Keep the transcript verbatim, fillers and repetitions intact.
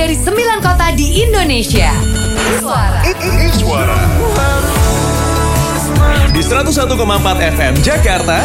dari sembilan kota di Indonesia. Suara. Suara. Di seratus satu koma empat F M Jakarta,